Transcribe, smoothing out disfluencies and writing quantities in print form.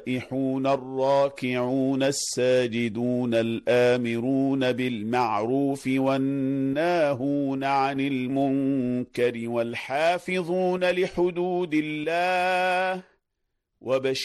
السائحون الراكعون الساجدون الآمرون بالمعروف والناهون عن المنكر والحافظون لحدود الله وبشر